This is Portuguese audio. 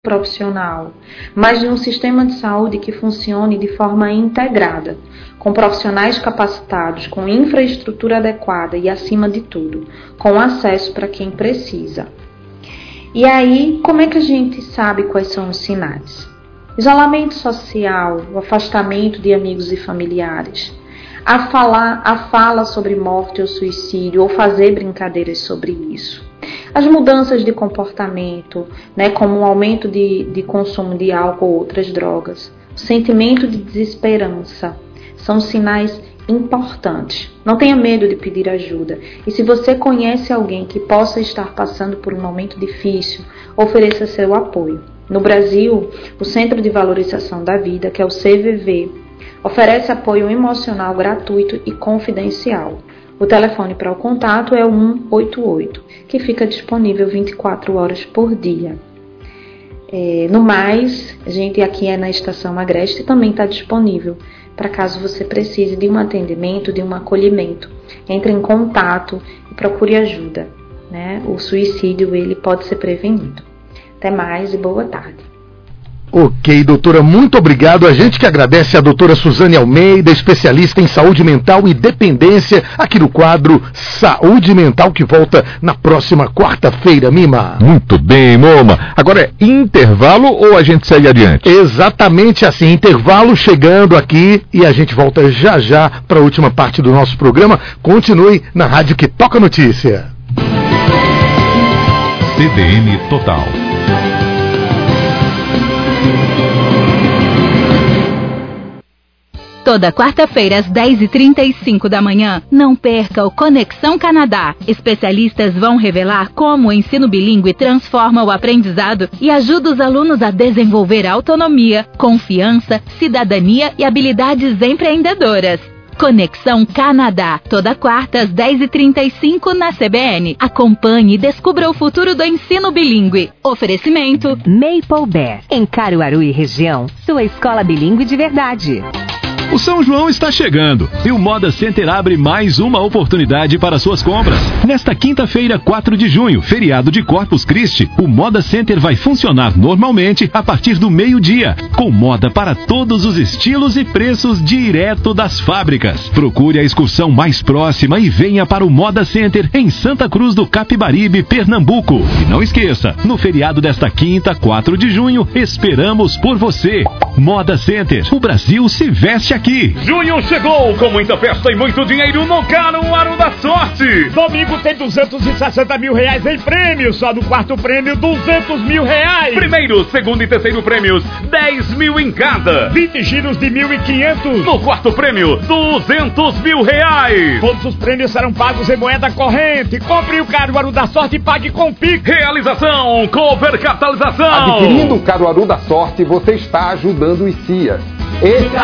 profissional, mas de um sistema de saúde que funcione de forma integrada, com profissionais capacitados, com infraestrutura adequada e, acima de tudo, com acesso para quem precisa. E aí, como é que a gente sabe quais são os sinais? Isolamento social, o afastamento de amigos e familiares, a fala sobre morte ou suicídio, ou fazer brincadeiras sobre isso. As mudanças de comportamento, como o aumento de consumo de álcool ou outras drogas, o sentimento de desesperança, são sinais importantes. Não tenha medo de pedir ajuda. E se você conhece alguém que possa estar passando por um momento difícil, ofereça seu apoio. No Brasil, o Centro de Valorização da Vida, que é o CVV, oferece apoio emocional gratuito e confidencial. O telefone para o contato é o 188, que fica disponível 24 horas por dia. No mais, a gente aqui na Estação Agreste também está disponível para caso você precise de um atendimento, de um acolhimento. Entre em contato e procure ajuda. O suicídio ele pode ser prevenido. Até mais e boa tarde. Ok, doutora, muito obrigado. A gente que agradece a doutora Suzane Almeida, especialista em saúde mental e dependência, aqui no quadro Saúde Mental, que volta na próxima quarta-feira, Mima. Muito bem, Moma. Agora é intervalo ou a gente segue adiante? Exatamente assim, intervalo chegando aqui e a gente volta já já para a última parte do nosso programa. Continue na rádio que toca notícia. CBN Total. Toda quarta-feira às 10h35 da manhã, não perca o Conexão Canadá. Especialistas vão revelar como o ensino bilíngue transforma o aprendizado e ajuda os alunos a desenvolver autonomia, confiança, cidadania e habilidades empreendedoras. Conexão Canadá, toda quarta às 10h35 na CBN. Acompanhe e descubra o futuro do ensino bilíngue. Oferecimento Maple Bear, em Caruaru e região, sua escola bilíngue de verdade. O São João está chegando e o Moda Center abre mais uma oportunidade para suas compras. Nesta quinta-feira, 4 de junho, feriado de Corpus Christi, o Moda Center vai funcionar normalmente a partir do meio-dia, com moda para todos os estilos e preços direto das fábricas. Procure a excursão mais próxima e venha para o Moda Center em Santa Cruz do Capibaribe, Pernambuco. E não esqueça, no feriado desta quinta, 4 de junho, esperamos por você. Moda Center, o Brasil se veste aqui. Junho chegou com muita festa e muito dinheiro no Caruaru da Sorte. Domingo tem 260 mil reais em prêmio, só no quarto prêmio 200 mil reais. Primeiro, segundo e terceiro prêmios, 10 mil em cada. 20 giros de 1.500. No quarto prêmio, 200 mil reais. Todos os prêmios serão pagos em moeda corrente. Compre o Caruaru da Sorte e pague com Pix. Realização, Cover Catalisação. Adquirindo o Caruaru da Sorte, você está ajudando os CIAs.